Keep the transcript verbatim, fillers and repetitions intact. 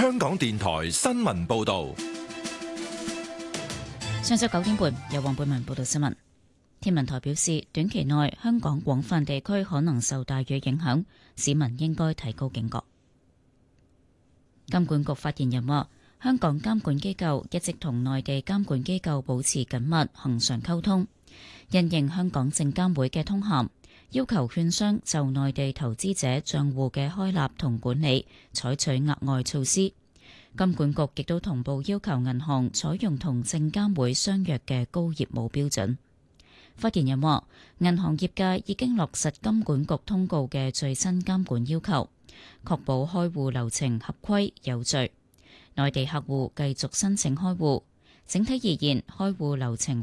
香港電台新聞報道。 上晝九點半，由黃貝文報道新聞。天文台表示，短期內香港廣泛地區可能受大雨影響，市民應該提高警覺。金管局發言人話，香港監管機構一直同內地監管機構保持緊密恆常溝通，因應香港證監會嘅通函，要求券商就內地投資者賬戶嘅開立同管理採取額外措施。金管局亦都同步要求銀行採用同證監會相若嘅高業務標準。發言人話，銀行業界已經落實金管局通告嘅最新監管要求，確保開戶流程合規有序。內地客戶繼續申請開戶，整體而言，開戶流程